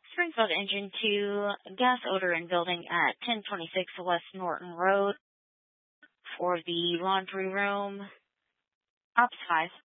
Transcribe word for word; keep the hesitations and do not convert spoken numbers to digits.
Springfield Engine two, gas odor in building at ten twenty-six West Norton Road for the laundry room. Ops five.